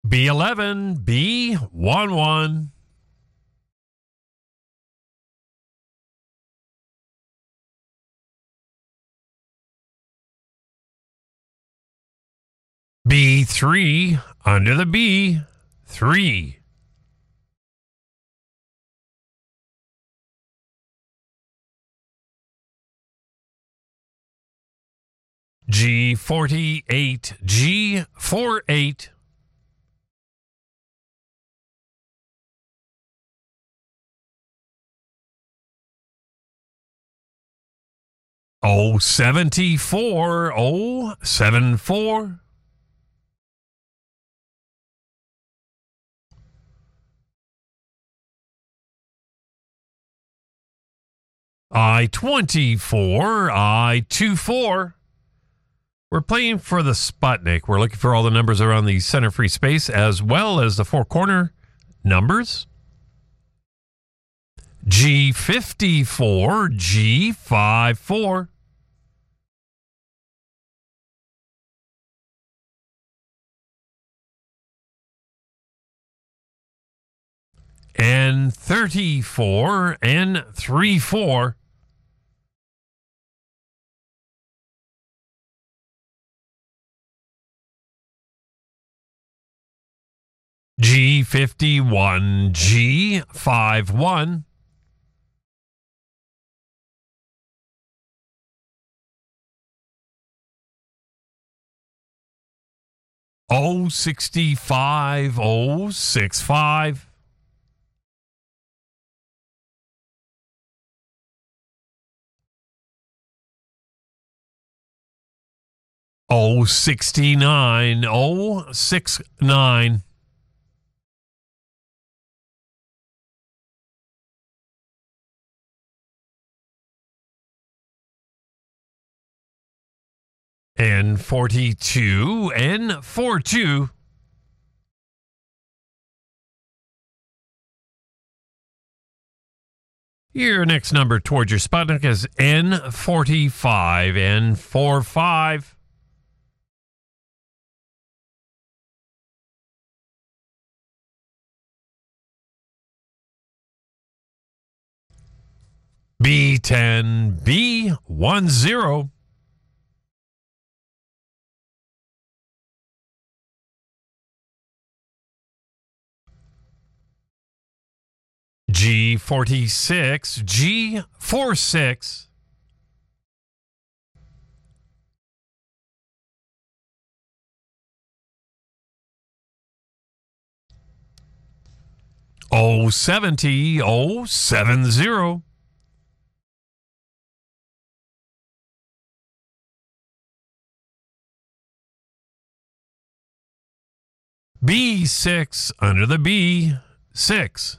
B11, B11. B3, under the B, 3. G48, G48. O74, O74. I-24, I-24. We're playing for the Sputnik. We're looking for all the numbers around the center free space as well as the four corner numbers. G54, G54. N34, N34. G51, G51. O65, O65. O69, O69. N42, N42. Your next number towards your Sputnik is N45, N45. B10, B10. G46, G46. O70, O70. B6, under the B, 6.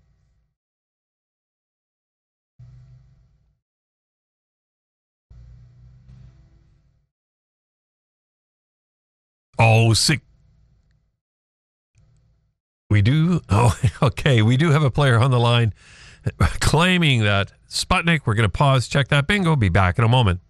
O6. We do. Oh, okay. We do have a player on the line claiming that Sputnik. We're going to pause, check that bingo. Be back in a moment.